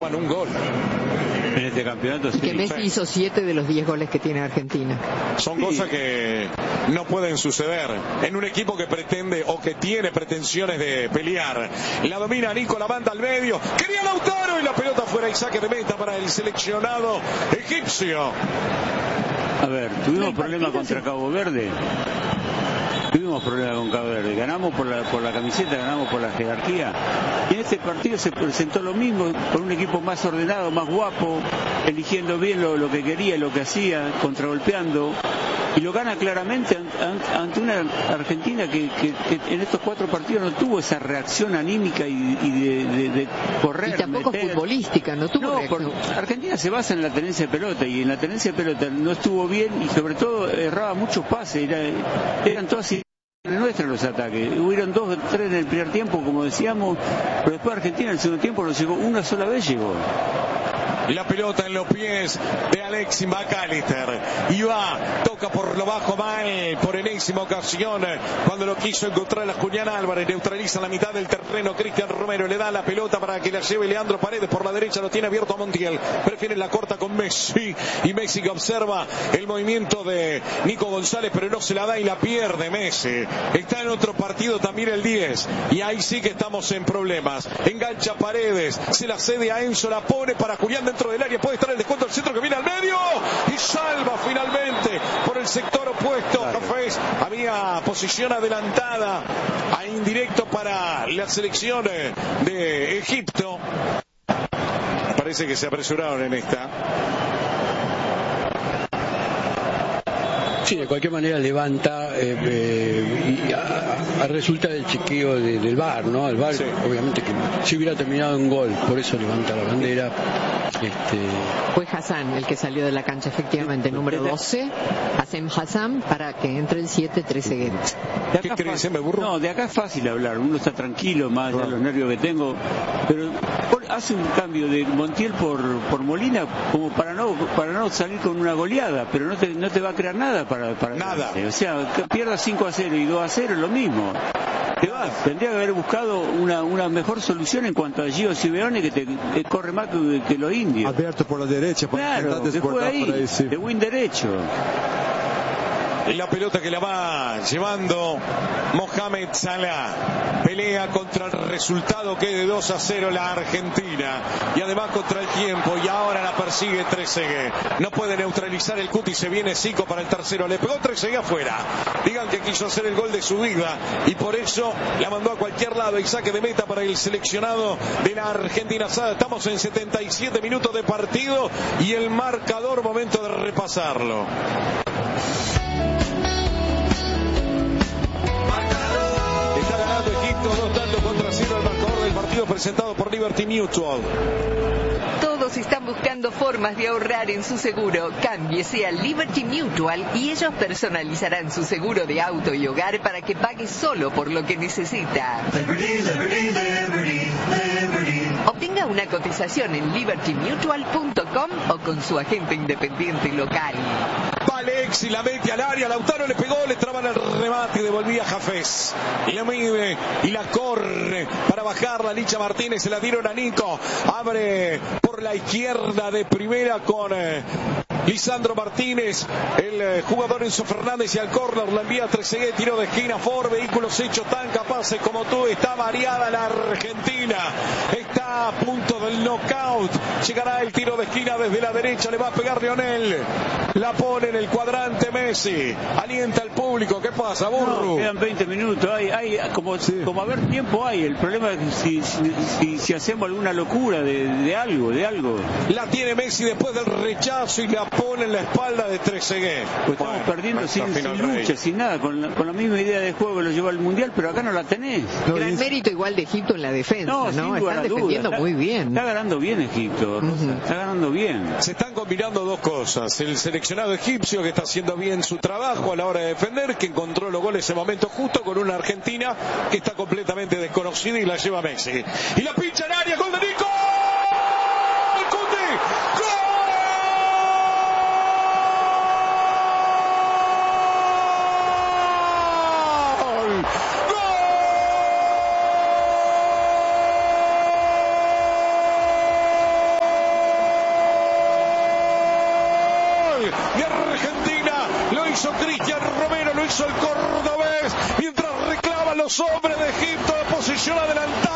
Un gol en este campeonato. Y que Messi hizo 7 de los 10 goles que tiene Argentina. Son cosas que no pueden suceder en un equipo que pretende o que tiene pretensiones de pelear. La domina Nico, la manda al medio, quería Lautaro y la pelota fuera y saque de meta para el seleccionado egipcio. A ver, tuvimos problemas contra Cabo Verde. Tuvimos problemas con Cabo Verde, ganamos por la camiseta, ganamos por la jerarquía. Y en este partido se presentó lo mismo, con un equipo más ordenado, más guapo, eligiendo bien lo que quería, lo que hacía, contragolpeando. Y lo gana claramente ante una Argentina que en estos 4 partidos no tuvo esa reacción anímica y de correr. Y tampoco meter. Futbolística, no tuvo reacción. Argentina se basa en la tenencia de pelota, y en la tenencia de pelota no estuvo bien, y sobre todo erraba muchos pases, eran todas nuestros los ataques. Hubieron 2 o 3 en el primer tiempo, como decíamos, pero después Argentina en el segundo tiempo no llegó, una sola vez llegó. La pelota en los pies de Alexis McAllister. Y va, toca por lo bajo mal, por enésima ocasión. Cuando lo quiso encontrar a Julián Álvarez, neutraliza la mitad del terreno. Cristian Romero le da la pelota para que la lleve Leandro Paredes por la derecha. Lo tiene abierto a Montiel. Prefiere la corta con Messi. Y Messi que observa el movimiento de Nico González, pero no se la da y la pierde Messi. Está en otro partido también el 10. Y ahí sí que estamos en problemas. Engancha Paredes. Se la cede a Enzo. La pone para Julián dentro del área, puede estar el descuento del centro que viene al medio y salva finalmente por el sector opuesto. Cafés había posición adelantada a indirecto para la selección de Egipto. Parece que se apresuraron en esta. Sí, de cualquier manera levanta a resulta del chequeo del VAR, ¿no? El VAR, sí. Obviamente que si hubiera terminado en gol, por eso levanta la bandera. Fue Hassan el que salió de la cancha, efectivamente, número 12, Hassan, para que entre el 7-13. ¿Qué crees, me burro? No, de acá es fácil hablar, uno está tranquilo, más de los nervios que tengo, pero hace un cambio de Montiel por Molina como para no salir con una goleada, pero no te va a crear nada para nada. O sea, que pierdas 5-0 y 2-0 es lo mismo. Te vas, tendría que haber buscado una mejor solución en cuanto a Gio Simeone, que te corre más que los indios. Abierto por la derecha, claro, que fue ahí, sí. De win derecho. La pelota que la va llevando Mohamed Salah. Pelea contra el resultado que de 2-0 la Argentina. Y además contra el tiempo. Y ahora la persigue Trezeguet. No puede neutralizar el Cuti. Se viene Zico para el tercero. Le pegó Trezeguet afuera. Digan que quiso hacer el gol de su vida. Y por eso la mandó a cualquier lado. Y saque de meta para el seleccionado de la Argentina. Estamos en 77 minutos de partido. Y el marcador, momento de repasarlo. Egipto 2-0 el marcador del partido presentado por Liberty Mutual. Todos están buscando formas de ahorrar en su seguro. Cámbiese a Liberty Mutual y ellos personalizarán su seguro de auto y hogar para que pague solo por lo que necesita. Obtenga una cotización en libertymutual.com o con su agente independiente local. Alexi la mete al área, Lautaro le pegó, le traban el remate y devolvía Jafés. Y la mide y la corre para bajarla Licha Martínez, se la dieron a Nico. Abre por la izquierda de primera con Lisandro Martínez, el jugador Enzo Fernández, y al córner la envía Trezeguet, tiro de esquina, Ford, vehículos hechos tan capaces como tú. Está variada la Argentina, está a punto del knockout. Llegará el tiro de esquina desde la derecha, le va a pegar Lionel, la pone en el cuadrante Messi, alienta al público. ¿Qué pasa, burro? No, quedan 20 minutos, hay como a ver tiempo hay. El problema es que si hacemos alguna locura de algo. La tiene Messi después del rechazo y la pone en la espalda de Trezeguet. Pues estamos perdiendo sin lucha, sin nada, con la misma idea de juego que lo llevó al Mundial, pero acá no la tenés. Gran mérito igual de Egipto en la defensa, ¿no? Están defendiendo muy bien. Está ganando bien Egipto, está ganando bien. Se están combinando dos cosas. El seleccionado egipcio, que está haciendo bien su trabajo a la hora de defender, que encontró los goles en momento justo, con una Argentina que está completamente desconocida y la lleva Messi. Y la pincha en área, gol de Nico. gol de Argentina. Lo hizo Cristian Romero, lo hizo el cordobés, mientras reclaman los hombres de Egipto de posición adelantada.